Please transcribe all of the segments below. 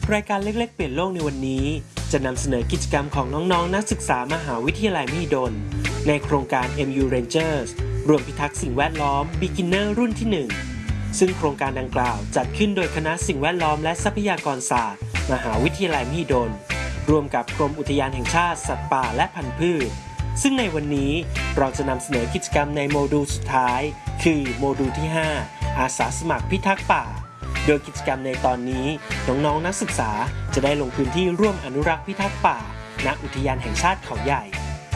รายการเล็กๆเปลี่ยนโลกในวันนี้จะนำเสนอกิจกรรมของน้องๆนักศึกษามหาวิทยาลัยมหิดลในโครงการ MU Rangers รวมพิทักษ์สิ่งแวดล้อม Beginner รุ่นที่ 1 ซึ่งโครงการดังกล่าวจัดขึ้นโดยคณะสิ่งแวดล้อมและทรัพยากรศาสตร์มหาวิทยาลัยมหิดลร่วมกับกรมอุทยานแห่งชาติสัตว์ป่าและพันธุ์พืชซึ่งในวันนี้เราจะนำเสนอกิจกรรมในโมดูลสุดท้ายคือโมดูลที่ 5 อาสาสมัครพิทักษ์ป่าโดยกิจกรรมในตอนนี้น้องๆนักศึกษาจะได้ลงพื้นที่ร่วมอนุรักษ์พิทักษ์ป่าณอุทยานแห่งชาติเขาใหญ่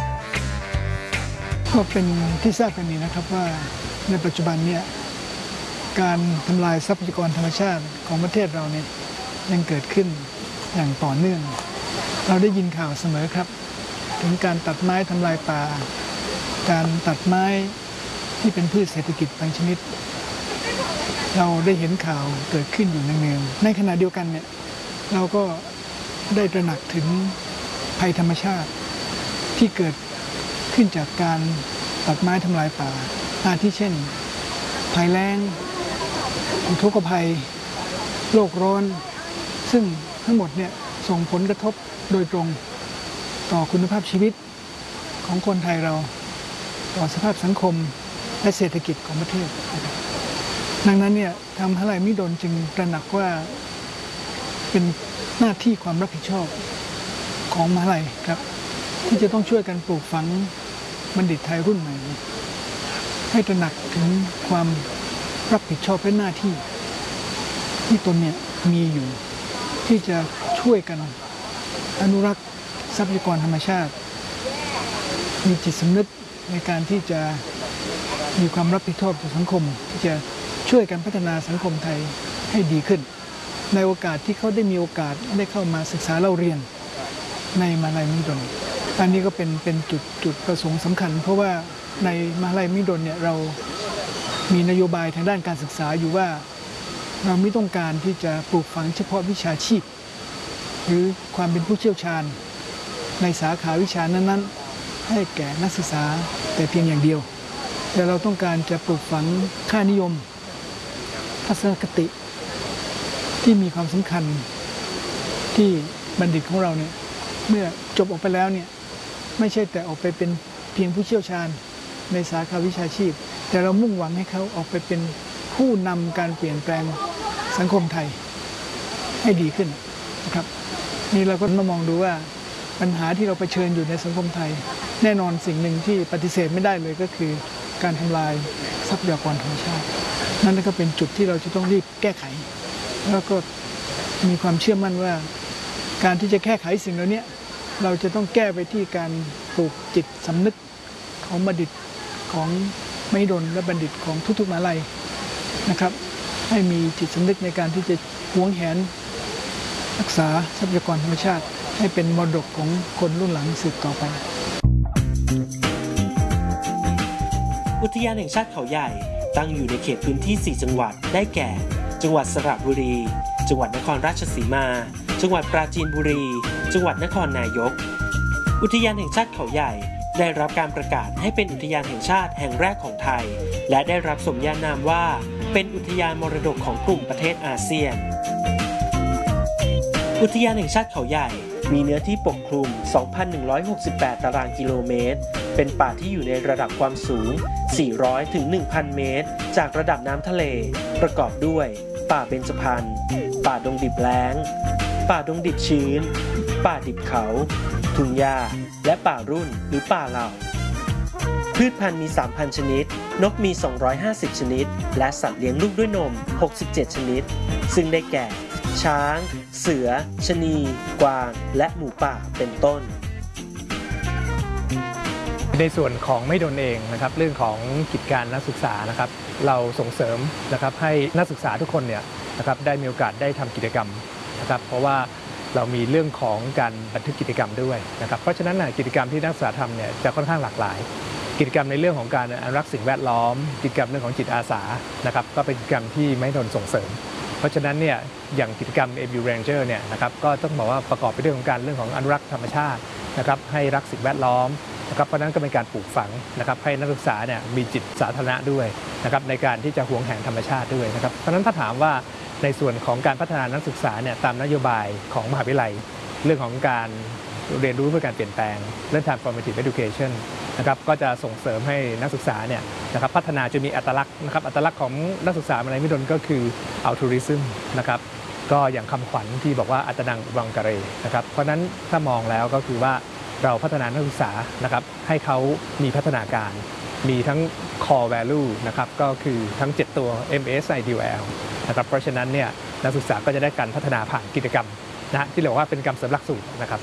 ก็เป็นที่ทราบกันดีนะครับว่าในปัจจุบันเนี่ยการทำลายทรัพยากรธรรมชาติของประเทศเราเนี่ยยังเกิดขึ้นอย่างต่อเนื่องเราได้ยินข่าวเสมอครับถึงการตัดไม้ทำลายป่าการตัดไม้ที่เป็นพืชเศรษฐกิจบางชนิดเราได้เห็นข่าวเกิดขึ้นอยู่เนืองๆในขณะเดียวกันเนี่ยเราก็ได้ตระหนักถึงภัยธรรมชาติที่เกิดขึ้นจากการตัดไม้ทำลายป่าอาทิเช่นภัยแล้งอุทกภัยโลกร้อนซึ่งทั้งหมดเนี่ยส่งผลกระทบโดยตรงต่อคุณภาพชีวิตของคนไทยเราต่อสภาพสังคมและเศรษฐกิจของประเทศดังนั้นเนี่ยทางมหาวิทยาลัยมหิดลจึงตระหนักว่าเป็นหน้าที่ความรับผิดชอบของมหาวิทยาลัยครับที่จะต้องช่วยกันปลูกฝังบัณฑิตไทยรุ่นใหม่ให้ตระหนักถึงความรับผิดชอบและหน้าที่ที่ตนเนี่ยมีอยู่ที่จะช่วยกันอนุรักษ์ทรัพยากรธรรมชาติมีจิตสำนึกในการที่จะมีความรับผิดชอบต่อสังคมที่จะช่วยกันพัฒนาสังคมไทยให้ดีขึ้นในโอกาสที่เขาได้มีโอกาสได้เข้ามาศึกษาเล่าเรียนในมหาวิทยาลัยมหิดลอันนี้ก็เป็นจุดประสงค์สำคัญเพราะว่าในมหาวิทยาลัยมหิดลเนี่ยเรามีนโยบายทางด้านการศึกษาอยู่ว่าเราไม่ต้องการที่จะปลูกฝังเฉพาะวิชาชีพหรือความเป็นผู้เชี่ยวชาญในสาขาวิชานั้นๆให้แก่นักศึกษาแต่เพียงอย่างเดียวแต่เราต้องการจะปลูกฝังค่านิยมทัศนคติที่มีความสำคัญที่บัณฑิตของเราเนี่ยเมื่อจบออกไปแล้วเนี่ยไม่ใช่แต่ออกไปเป็นเพียงผู้เชี่ยวชาญในสาขาวิชาชีพแต่เรามุ่งหวังให้เขาออกไปเป็นผู้นำการเปลี่ยนแปลงสังคมไทยให้ดีขึ้นนะครับนี่เราก็มามองดูว่าปัญหาที่เราเผชิญอยู่ในสังคมไทยแน่นอนสิ่งหนึ่งที่ปฏิเสธไม่ได้เลยก็คือการทำลายทรัพยากรธรรมชาตินั่นก็เป็นจุดที่เราจะต้องรีบแก้ไขแล้วก็มีความเชื่อมั่นว่าการที่จะแก้ไขสิ่งเหล่านี้เราจะต้องแก้ไปที่การปลูกจิตสำนึกของบัณฑิตของมหิดลและบัณฑิตของทุกๆมหาวิทยาลัยนะครับให้มีจิตสำนึกในการที่จะหวงแหนรักษาทรัพยากรธรรมชาติให้เป็นมรดกของคนรุ่นหลังสืบต่อไปอุทยานแห่งชาติเขาใหญ่ตั้งอยู่ในเขตพื้นที่4จังหวัดได้แก่จังหวัดสระบุรีจังหวัดนครราชสีมาจังหวัดปราจีนบุรีจังหวัดนครนายกอุทยานแห่งชาติเขาใหญ่ได้รับการประกาศให้เป็นอุทยานแห่งชาติแห่งแรกของไทยและได้รับสมญานามว่าเป็นอุทยานมรดกของกลุ่มประเทศอาเซียนอุทยานแห่งชาติเขาใหญ่มีเนื้อที่ปกคลุม 2,168 ตารางกิโลเมตรเป็นป่าที่อยู่ในระดับความสูง 400 ถึง 1,000 เมตรจากระดับน้ำทะเลประกอบด้วยป่าเบญจพรรณป่าดงดิบแล้งป่าดงดิบชื้นป่าดิบเขาทุ่งหญ้าและป่ารุ่นหรือป่าเหล่าพืชพันธุ์มี 3,000 ชนิดนกมี 250 ชนิดและสัตว์เลี้ยงลูกด้วยนม 67 ชนิดซึ่งได้แก่ช้างเสือชะนีกวางและหมูป่าเป็นต้นในส่วนของมหิดลเองนะครับเรื่องของกิจการนักศึกษานะครับเราส่งเสริมนะครับให้นักศึกษาทุกคนเนี่ยนะครับได้มีโอกาสได้ทำกิจกรรมนะครับเพราะว่าเรามีเรื่องของการบันทึกกิจกรรมด้วยนะครับเพราะฉะนั้นกิจกรรมที่นักศึกษาทำเนี่ยจะค่อนข้างหลากหลายกิจกรรมในเรื่องของการอนุรักษ์สิ่งแวดล้อมกิจกรรมเรื่องของจิตอาสานะครับก็เป็นกิจกรรมที่มหิดลส่งเสริมเพราะฉะนั้นเนี่ยอย่างกิจกรรม MU Ranger เนี่ยนะครับก็ต้องบอกว่าประกอบไปด้วยเรื่องของอนุรักษ์ธรรมชาตินะครับให้รักสิ่งแวดล้อมนะครับเพราะนั้นก็เป็นการปลูกฝังนะครับให้นักศึกษาเนี่ยมีจิตสาธารณะด้วยนะครับในการที่จะหวงแหนธรรมชาติด้วยนะครับเพราะนั้นถ้าถามว่าในส่วนของการพัฒนานักศึกษาเนี่ยตามนโยบายของมหาวิทยาลัยเรื่องของการเรียนรู้เพื่อการเปลี่ยนแปลงเรื่อง transformative education นะครับก็จะส่งเสริมให้นักศึกษาเนี่ยนะครับพัฒนาจะมีอัตลักษณ์นะครับอัตลักษณ์ของนักศึกษามหาวิทยาลัยมหิดลก็คือ altruism นะครับก็อย่างคำขวัญที่บอกว่าอัตนังวังกะเรนะครับเพราะฉะนั้นถ้ามองแล้วก็คือว่าเราพัฒนานักศึกษานะครับให้เขามีพัฒนาการมีทั้ง core value นะครับก็คือทั้ง 7 ตัว MSI DOL นะครับเพราะฉะนั้นเนี่ยนักศึกษาก็จะได้การพัฒนาผ่านกิจกรรมนะที่เรียกว่าเป็นกรรมเสริมหลักสูตรนะครับ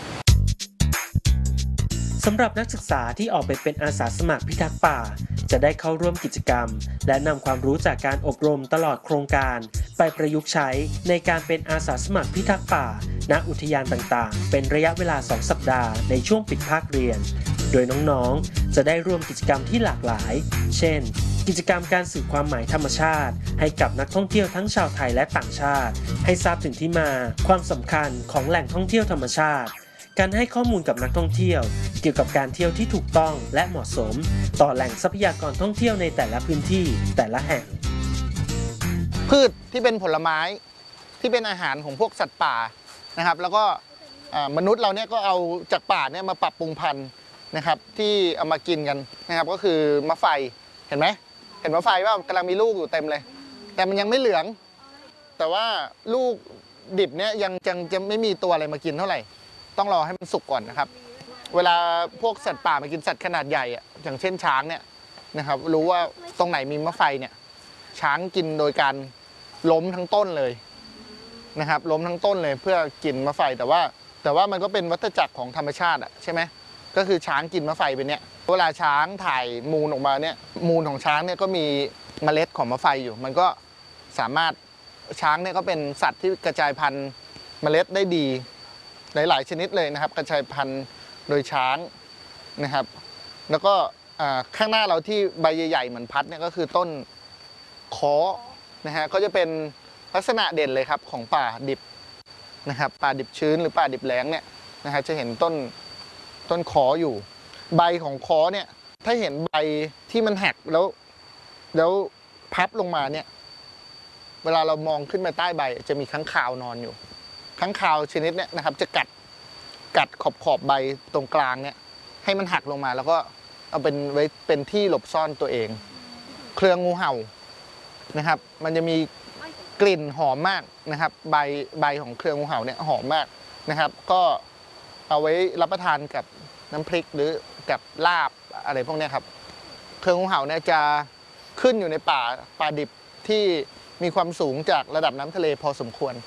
สำหรับนักศึกษาที่ออกไปเป็นอาสาสมัครพิทักษ์ป่าจะได้เข้าร่วมกิจกรรมและนำความรู้จากการอบรมตลอดโครงการไปประยุกต์ใช้ในการเป็นอาสาสมัครพิทักษ์ป่าณอุทยานต่างๆเป็นระยะเวลา2 สัปดาห์ในช่วงปิดภาคเรียนโดยน้องๆจะได้ร่วมกิจกรรมที่หลากหลายเช่นกิจกรรมการสื่อความหมายธรรมชาติให้กับนักท่องเที่ยวทั้งชาวไทยและต่างชาติให้ทราบถึงที่มาความสำคัญของแหล่งท่องเที่ยวธรรมชาติการให้ข้อมูลกับนักท่องเที่ยวเกี่ยวกับการเที่ยวที่ถูกต้องและเหมาะสมต่อแหล่งทรัพยากรท่องเที่ยวในแต่ละพื้นที่แต่ละแห่งพืชที่เป็นผลไม้ที่เป็นอาหารของพวกสัตว์ป่านะครับแล้วก็มนุษย์เราเนี่ยก็เอาจากป่าเนี่ยมาปรับปรุงพันธุ์นะครับที่เอามากินกันนะครับก็คือมะไฟเห็นไหมเห็นมะไฟว่ากำลังมีลูกอยู่เต็มเลยแต่มันยังไม่เหลืองแต่ว่าลูกดิบเนี่ยยังจะไม่มีตัวอะไรมากินเท่าไหร่ต้องรอให้มันสุกก่อนนะครับเวลาพวกสัตว์ป่ามากินสัตว์ขนาดใหญ่อย่างเช่นช้างเนี่ยนะครับรู้ว่าตรงไหนมีมะไฟเนี่ยช้างกินโดยการล้มทั้งต้นเลยนะครับล้มทั้งต้นเลยเพื่อกินมะไฟแต่ว่ามันก็เป็นวัฏจักรของธรรมชาติใช่ไหมก็คือช้างกินมะไฟเป็นเนี่ยเวลาช้างถ่ายมูลออกมาเนี่ยมูลของช้างเนี่ยก็มีเมล็ดของมะไฟอยู่มันก็สามารถช้างเนี่ยก็เป็นสัตว์ที่กระจายพันธุ์เมล็ดได้ดีหลายๆชนิดเลยนะครับกระจายพันธุ์โดยช้างนะครับแล้วก็ข้างหน้าเราที่ใบใหญ่ๆเหมือนพัดเนี่ยก็คือต้นค้อนะฮะก็จะเป็นลักษณะเด่นเลยครับของป่าดิบนะครับป่าดิบชื้นหรือป่าดิบแล้งเนี่ยนะฮะจะเห็นต้นค้ออยู่ใบของค้อเนี่ยถ้าเห็นใบที่มันหักแล้วพับลงมาเนี่ยเวลาเรามองขึ้นไปใต้ใบจะมีค้างคาวนอนอยู่ค้างคาวชนิดเนี่ยนะครับจะกัดขอบใบตรงกลางเนี่ยให้มันหักลงมาแล้วก็เอาไว้เป็นที่หลบซ่อนตัวเองเครืองูเห่านะครับมันจะมีกลิ่นหอมมากนะครับใบของเครืองูเห่าเนี่ยหอมมากนะครับก็เอาไว้รับประทานกับน้ำพริกหรือกับลาบอะไรพวกนี้ครับเครืองูเห่าเนี่ยจะขึ้นอยู่ในป่าดิบที่มีความสูงจากระดับน้ำทะเลพอสมควร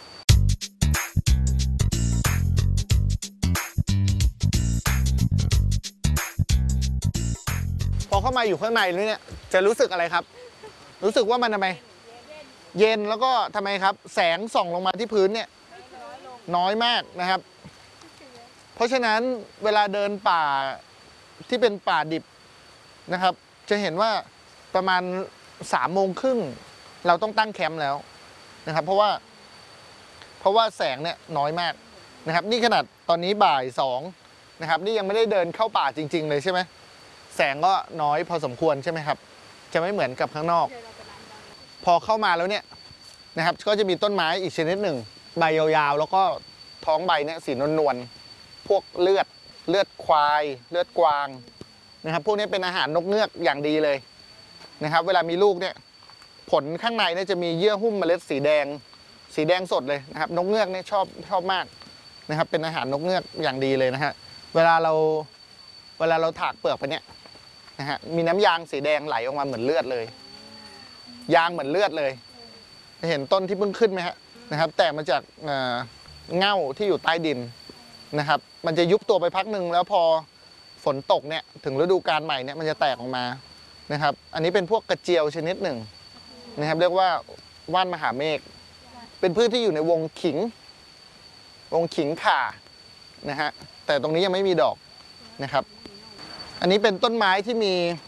พอเข้ามาอยู่ข้างในเนี่ยจะรู้สึกอะไรครับรู้สึกว่ามันทำไมเย็นแล้วก็ทำไมครับแสงส่องลงมาที่พื้นเนี่ยน้อยมากนะครับเพราะฉะนั้นเวลาเดินป่าที่เป็นป่าดิบนะครับจะเห็นว่าประมาณ3:30เราต้องตั้งแคมป์แล้วนะครับเพราะว่าแสงเนี่ยน้อยมากนะครับนี่ขนาดตอนนี้บ่าย2นะครับนี่ยังไม่ได้เดินเข้าป่าจริงๆเลยใช่ไหมแสงก็น้อยพอสมควรใช่ไหมครับจะไม่เหมือนกับข้างนอกพอเข้ามาแล้วเนี่ยนะครับก็จะมีต้นไม้อีกชนิดหนึ่งใบยาวๆแล้วก็ท้องใบเนี่ยสีนวลๆพวกเลือดควายเลือดกวางนะครับพวกนี้เป็นอาหารนกเงือกอย่างดีเลยนะครับเวลามีลูกเนี่ยผลข้างในเนี่ยจะมีเยื่อหุ้มเมล็ดสีแดงสดเลยนะครับนกเงือกเนี่ยชอบมากนะครับเป็นอาหารนกเงือกอย่างดีเลยนะฮะเวลาเราถากเปลือกไปเนี่ยนะฮะมีน้ำยางสีแดงไหลออกมาเหมือนเลือดเลยยางเหมือนเลือดเลยเห็นต้นที่เพิ่งขึ้นไหมฮะนะครับแตกมาจากเง่าที่อยู่ใต้ดินนะครับมันจะยุบตัวไปพักหนึ่งแล้วพอฝนตกเนี่ยถึงฤดูกาลใหม่เนี่ยมันจะแตกออกมานะครับอันนี้เป็นพวกกระเจียวชนิดหนึ่งนะครับเรียกว่าว่านมหาเมฆเป็นพืชที่อยู่ในวงขิงข่านะฮะแต่ตรงนี้ยังไม่มีดอกนะครับอันนี้เป็นต้นไม้ที่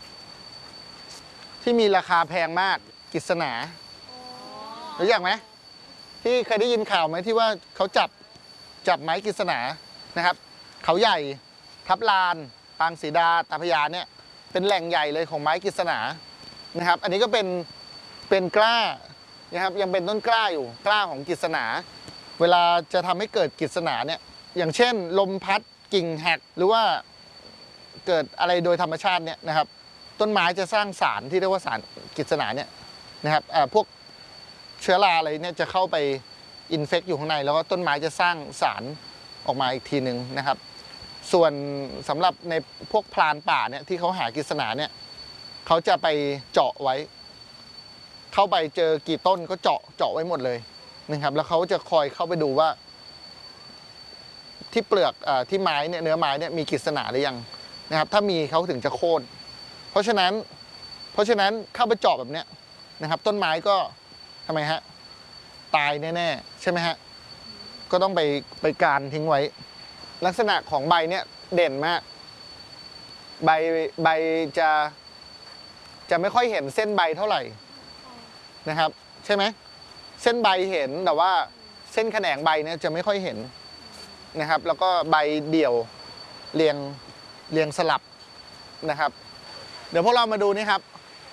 มีราคาแพงมากกฤษณารู้จักไหมที่เคยได้ยินข่าวไหมที่ว่าเขาจับไม้กฤษณานะครับเขาใหญ่ทับลานปางสีดาตาพยาเนี่ยเป็นแหล่งใหญ่เลยของไม้กฤษณานะครับอันนี้ก็เป็นกล้านะครับยังเป็นต้นกล้าอยู่กล้าของกฤษณาเวลาจะทำให้เกิดกฤษณาเนี่ยอย่างเช่นลมพัดกิ่งหักหรือว่าเกิดอะไรโดยธรรมชาติเนี่ยนะครับต้นไม้จะสร้างสารที่เรียกว่าสารกฤษณาเนี่ยนะครับพวกเชื้อราอะไรเนี่ยจะเข้าไปอินเฟกต์อยู่ข้างในแล้วก็ต้นไม้จะสร้างสารออกมาอีกทีหนึ่งนะครับส่วนสำหรับในพวกพรานป่าเนี่ยที่เขาหากฤษณาเนี่ยเขาจะไปเจาะไว้เข้าไปเจอกี่ต้นก็เจาะไว้หมดเลยนะครับแล้วเขาจะคอยเข้าไปดูว่าที่เปลือกที่ไม้เนี่ยเนื้อไม้เนี่ยมีกฤษณาหรือยังนะครับถ้ามีเขาถึงจะโค่นเพราะฉะนั้นเข้าไปเจาะแบบเนี้ยนะครับต้นไม้ก็ทำไมฮะตายแน่ๆใช่ไหมฮะก็ต้องไปการทิ้งไว้ลักษณะของใบเนี่ยเด่นมากใบจะไม่ค่อยเห็นเส้นใบเท่าไหร่นะครับใช่ไหมเส้นใบเห็นแต่ว่าเส้นแขนงใบเนี่ยจะไม่ค่อยเห็นนะครับแล้วก็ใบเดี่ยวเรียงสลับนะครับเดี๋ยวพวกเรามาดูนี่ครับ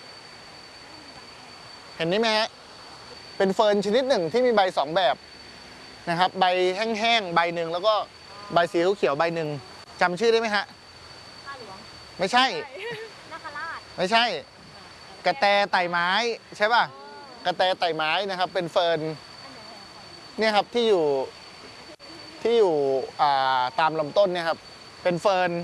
เห็นนี่ไหมฮะเป็นเฟิร์นชนิดหนึ่งที่มีใบสองแบบนะครับใบแห้งๆใบหนึ่งแล้วก็ใบสีเขียวใบหนึ่งจำชื่อได้ไหมฮะข้าหลวงไม่ใช่นาคราชไม่ใช่กระแตไต่ไม้ใช่ป่ะกระแตไต่ไม้นะครับเป็นเฟิร์นเนี่ยครับที่อยู่ตามลำต้นเนี่ยครับเป็นเฟิร์น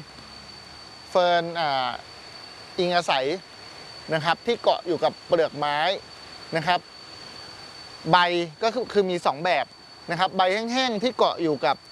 อิงอาศัยนะครับที่เกาะอยู่กับเปลือกไม้นะครับใบก็คือมี2แบบนะครับใบแห้งๆที่เกาะอยู่กับ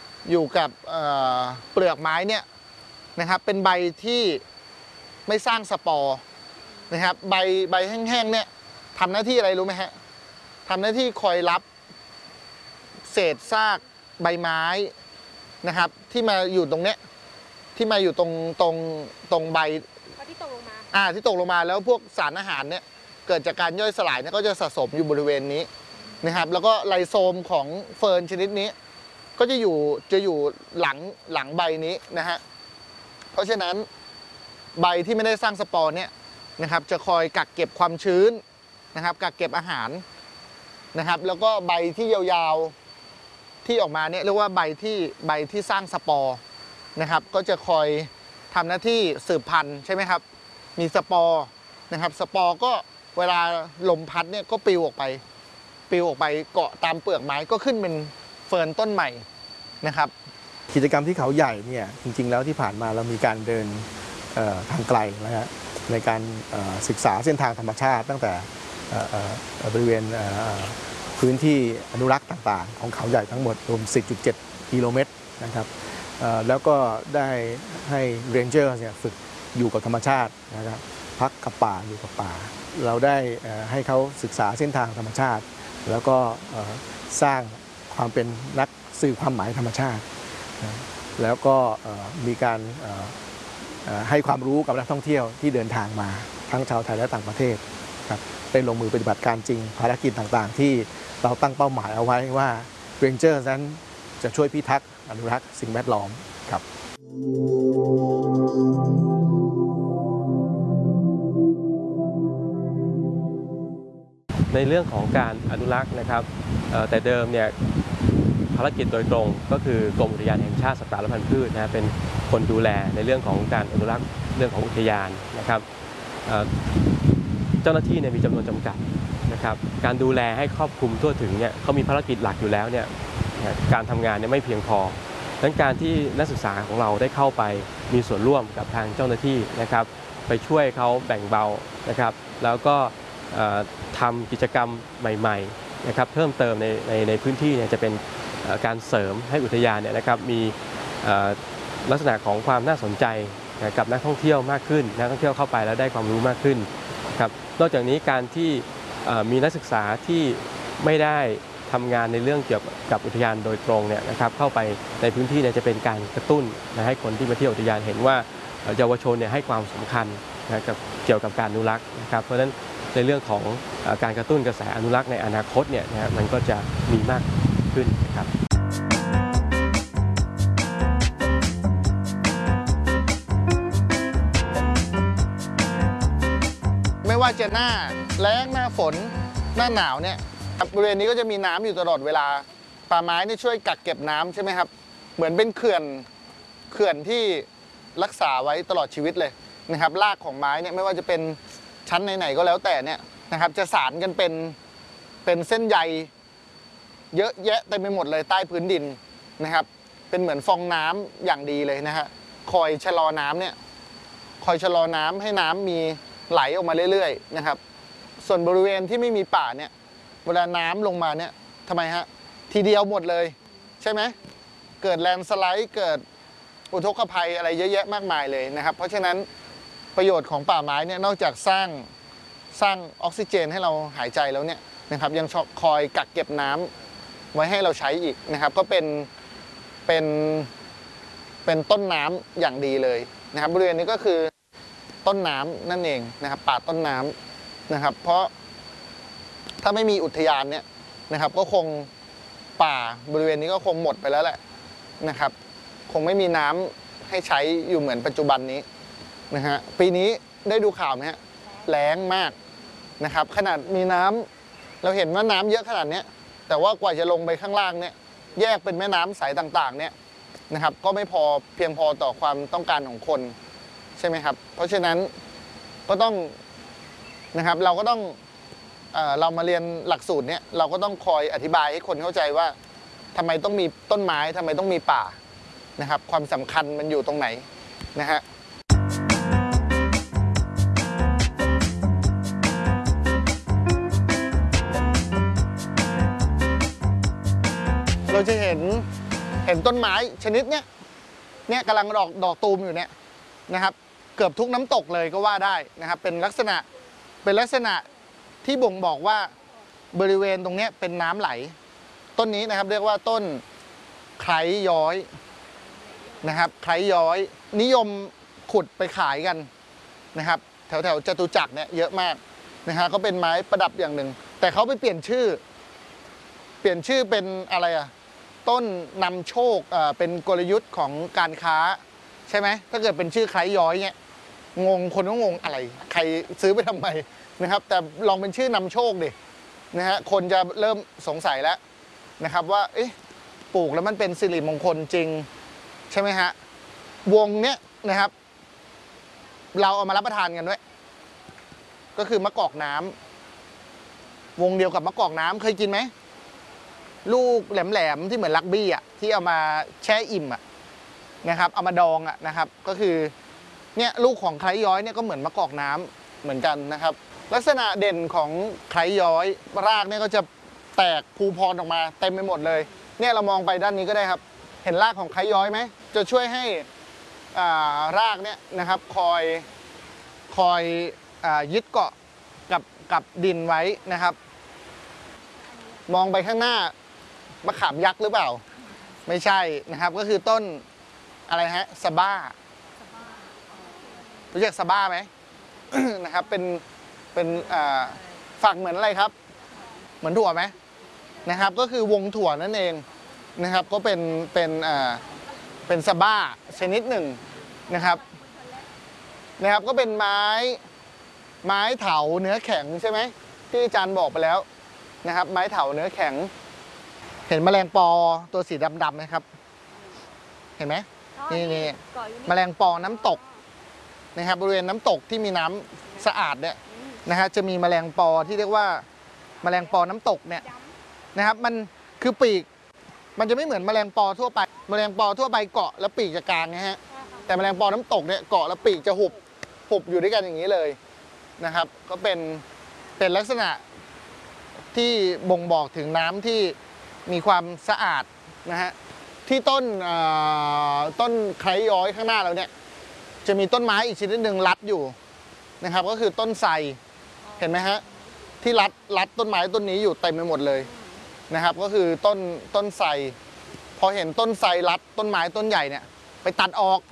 เปลือกไม้เนี่ยนะครับเป็นใบที่ไม่สร้างสปอร์นะครับใบแห้งๆเนี่ยทำหน้าที่อะไรรู้ไหมฮะทำหน้าที่คอยรับเศษซากใบไม้นะครับที่มาอยู่ตรงเนี้ยที่มาอยู่ตรงใบที่ตกลงมาที่ตกลงมาแล้วพวกสารอาหารเนี่ยเกิดจากการย่อยสลายเนี่ยก็จะสะสมอยู่บริเวณนี้นะครับแล้วก็ไลโซมของเฟิร์นชนิดนี้ก็จะอยู่หลังใบนี้นะฮะเพราะฉะนั้นใบที่ไม่ได้สร้างสปอร์เนี่ยนะครับจะคอยกักเก็บความชื้นนะครับกักเก็บอาหารนะครับแล้วก็ใบที่ยาวๆที่ออกมาเนี่ยเรียกว่าใบที่สร้างสปอร์นะครับก็จะคอยทำหน้าที่สืบพันธุ์ใช่ไหมครับมีสปอร์นะครับสปอร์ก็เวลาลมพัดเนี่ยก็ปลิวออกไปเกาะตามเปลือกไม้ก็ขึ้นเป็นเฟิร์นต้นใหม่นะครับกิจกรรมที่เขาใหญ่เนี่ยจริงๆแล้วที่ผ่านมาเรามีการเดินทางไกลนะฮะในการศึกษาเส้นทางธรรมชาติตั้งแต่บริเวณพื้นที่อนุรักษ์ต่างๆของเขาใหญ่ทั้งหมดรวม 10.7 กิโลเมตรนะครับแล้วก็ได้ให้เรนเจอร์เนี่ยฝึกอยู่กับธรรมชาตินะครับพักกับป่าอยู่กับป่าเราได้ให้เขาศึกษาเส้นทางธรรมชาติแล้วก็สร้างความเป็นนักสื่อความหมายธรรมชาติแล้วก็มีการให้ความรู้กับนักท่องเที่ยวที่เดินทางมาทั้งชาวไทยและต่างประเทศครับได้ลงมือปฏิบัติการจริงภารกิจต่างๆที่เราตั้งเป้าหมายเอาไว้ว่าเรนเจอร์นั้นจะช่วยพิทักษ์อนุรักษ์สิ่งแวดล้อมครับในเรื่องของการอนุรักษ์นะครับแต่เดิมเนี่ยภารกิจโดยตรงก็คือกรมอุทยานแห่งชาติสัตว์ป่าและพันธุ์พืชนะเป็นคนดูแลในเรื่องของการอนุรักษ์เรื่องของอุทยานนะครับเจ้าหน้าที่เนี่ยมีจำนวนจำกัดนะครับการดูแลให้ครอบคลุมทั่วถึงเนี่ยเขามีภารกิจหลักอยู่แล้วเนี่ยการทำงานเนี่ยไม่เพียงพอดังนั้นการที่นักศึกษาของเราได้เข้าไปมีส่วนร่วมกับทางเจ้าหน้าที่นะครับไปช่วยเขาแบ่งเบานะครับแล้วก็ทำกิจกรรมใหม่ๆนะครับเพิ่มเติมในพื้นที่เนี่ยจะเป็นการเสริมให้อุทยานเนี่ยนะครับมีลักษณะของความน่าสนใจกับนักท่องเที่ยวมากขึ้นนักท่องเที่ยวเข้าไปแล้วได้ความรู้มากขึ้นครับนอกจากนี้การที่มีนักศึกษาที่ไม่ได้ทำงานในเรื่องเกี่ยวกับอุทยานโดยตรงเนี่ยนะครับเข้าไปในพื้นที่เนี่ยจะเป็นการกระตุ้นให้คนที่มาเที่ยวอุทยานเห็นว่าเยาวชนเนี่ยให้ความสำคัญกับเกี่ยวกับการอนุรักษ์นะครับเพราะฉะนั้นในเรื่องของการกระตุ้นกระแสอนุรักษ์ในอนาคตเนี่ยนะมันก็จะมีมากขึ้นนะครับไม่ว่าจะหน้าแล้งหน้าฝนหน้าหนาวเนี่ยบริเวณนี้ก็จะมีน้ำอยู่ตลอดเวลาป่าไม้นี่ช่วยกักเก็บน้ำใช่ไหมครับเหมือนเป็นเขื่อนที่รักษาไว้ตลอดชีวิตเลยนะครับรากของไม้เนี่ยไม่ว่าจะเป็นชั้นไหนๆก็แล้วแต่เนี่ยนะครับจะสานกันเป็นเส้นใยเยอะแยะเต็มไปหมดเลยใต้พื้นดินนะครับเป็นเหมือนฟองน้ำอย่างดีเลยนะฮะคอยชะลอน้ำเนี่ยคอยชะลอน้ำให้น้ำมีไหลออกมาเรื่อยๆนะครับส่วนบริเวณที่ไม่มีป่าเนี่ยเวลาน้ำลงมาเนี่ยทำไมฮะทีเดียวหมดเลยใช่ไหมเกิดแลนด์สไลด์เกิดอุทกภัยอะไรเยอะแยะมากมายเลยนะครับเพราะฉะนั้นประโยชน์ของป่าไม้เนี่ยนอกจากสร้างออกซิเจนให้เราหายใจแล้วเนี่ยนะครับยังคอยกักเก็บน้ำไว้ให้เราใช้อีกนะครับก็เป็นต้นน้ำอย่างดีเลยนะครับบริเวณนี้ก็คือต้นน้ำนั่นเองนะครับป่าต้นน้ำนะครับเพราะถ้าไม่มีอุทยานเนี่ยนะครับก็คงป่าบริเวณนี้ก็คงหมดไปแล้วแหละนะครับคงไม่มีน้ำให้ใช้อยู่เหมือนปัจจุบันนี้นะฮะปีนี้ได้ดูข่าวไหมฮะแล้งมากนะครับขนาดมีน้ำเราเห็นว่าน้ำเยอะขนาดนี้แต่ว่ากว่าจะลงไปข้างล่างเนี่ยแยกเป็นแม่น้ำสายต่างๆเนี่ยนะครับก็ไม่พอเพียงพอต่อความต้องการของคนใช่ไหมครับเพราะฉะนั้นก็ต้องนะครับเราก็ต้องเรามาเรียนหลักสูตรเนี่ยเราก็ต้องคอยอธิบายให้คนเข้าใจว่าทำไมต้องมีต้นไม้ทำไมต้องมีป่านะครับความสำคัญมันอยู่ตรงไหนนะฮะเราจะเห็นต้นไม้ชนิดเนี้ยกำลังดอกตูมอยู่เนี่ยนะครับเกือบทุกน้ำตกเลยก็ว่าได้นะครับเป็นลักษณะที่บ่งบอกว่าบริเวณตรงนี้เป็นน้ำไหลต้นนี้นะครับเรียกว่าต้นไคร้ย้อยนะครับไคร้ย้อยนิยมขุดไปขายกันนะครับแถวจตุจักรเนี่ยเยอะมากนะฮะก็เป็นไม้ประดับอย่างหนึ่งแต่เขาไปเปลี่ยนชื่อเป็นอะไรอะต้นนำโชคเป็นกลยุทธ์ของการค้าใช่ไหมถ้าเกิดเป็นชื่อไคร้ย้อยเนี่ยงงคนก็งงอะไรใครซื้อไปทำไมนะครับแต่ลองเป็นชื่อนำโชคดินะฮะคนจะเริ่มสงสัยแล้วนะครับว่าเอ๊ะปลูกแล้วมันเป็นสิริมงคลจริงใช่ไหมฮะวงเนี้ยนะครับเราเอามารับประทานกันด้วยก็คือมะกอกน้ำวงเดียวกับมะกอกน้ำเคยกินไหมลูกแหลมๆที่เหมือนลักบี้อ่ะที่เอามาแช่อิ่มอ่ะนะครับเอามาดองอ่ะนะครับก็คือเนี่ยลูกของไคร้ย้อยเนี่ยก็เหมือนมะกอกน้ำเหมือนกันนะครับลักษณะเด่นของไคร้ย้อยรากเนี่ยก็จะแตกภูพรออกมาเต็มไปหมดเลยเนี่ยเรามองไปด้านนี้ก็ได้ครับเห็นรากของไคร้ย้อยไหมจะช่วยให้รากเนี่ยนะครับคอยยึดเกาะกับดินไว้นะครับมองไปข้างหน้ามะขามยักษ์หรือเปล่าไม่ใช่นะครับก็คือต้นอะไรฮะสะบ้ารู้จักสะบ้าไหม นะครับเป็นฝักเหมือนอะไรครับเหมือนถั่วไหมนะครับก็คือวงถั่วนั่นเองนะครับก็เป็นสะบ้าชนิดหนึ่งนะครับก็เป็นไม้เถาเนื้อแข็งใช่ไหมที่อาจารย์บอกไปแล้วนะครับไม้เถาเนื้อแข็งเห็นแมลงปอตัวสีดำๆไหมครับเห็นไหมนี่แมลงปอน้ำตกนะครับบริเวณน้ำตกที่มีน้ำสะอาดเนี่ยนะฮะจะมีแมลงปอที่เรียกว่าแมลงปอน้ำตกเนี่ยนะครับมันคือปีกมันจะไม่เหมือนแมลงปอทั่วไปแมลงปอทั่วไปเกาะแล้วปีกจะกลางนะฮะแต่แมลงปอน้ำตกเนี่ยเกาะแล้วปีกจะหุบอยู่ด้วยกันอย่างนี้เลยนะครับก็เป็นลักษณะที่บ่งบอกถึงน้ำที่มีความสะอาดนะฮะที่ต้นไคร้ย้อยข้างหน้าเราเนี่ยจะมีต้นไม้อีกชนิดหนึ่งรัดอยู่นะครับก็คือต้นไทรเห็นไหมฮะที่รัดต้นไม้ต้นนี้อยู่เต็มไปหมดเลยนะครับก็คือต้นไทรพอเห็นต้นไทรรัดต้นไม้ต้นใหญ่เนี่ยไปตัดออก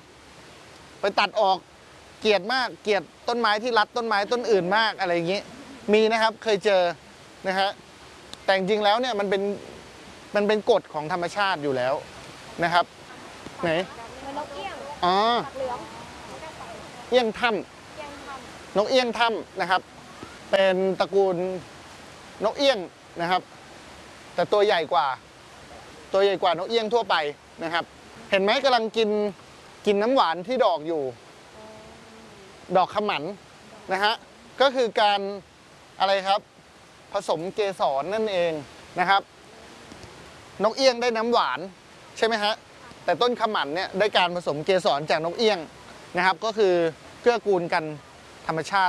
เกลียดมากเกลียดต้นไม้ที่รัดต้นไม้ต้นอื่นมากอะไรอย่างนี้มีนะครับเคยเจอนะฮะแต่จริงๆแล้วเนี่ยมันเป็นกฎของธรรมชาติอยู่แล้วนะครับไหนนกเอี้ยงอ๋อเอี้ยงถ้ำนกเอี้ยงถ้ำนะครับเป็นตระกูลนกเอี้ยงนะครับ แต่ตัวใหญ่กว่านกเอี้ยงทั่วไปนะครับ เห็นไหมกำลังกินน้ำหวานที่ดอกอยู่ ดอกขมันนะฮะก็คือการอะไรครับผสมเกสรนั่นเองนะครับ นกเอี้ยงได้น้ำหวานใช่ไหมฮะแต่ต้นขมันเนี่ยได้การผสมเกสรจากนกเอี้ยงนะครับ ก็คือเกื้อกูลกันธรรมชาติ